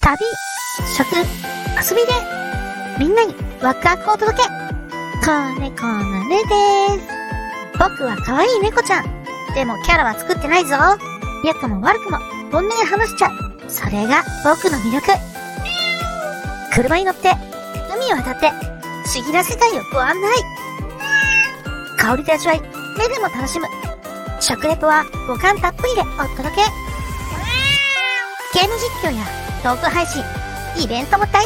旅、食、遊びで、みんなにワクワクを届け。猫のねです。僕は可愛い猫ちゃん。でもキャラは作ってないぞ。良くも悪くも本音で話しちゃう。それが僕の魅力。車に乗って、海を渡って、不思議な世界をご案内。香りで味わい、目でも楽しむ。食レポは五感たっぷりでお届け。ゲーム実況やトーク配信、イベントも大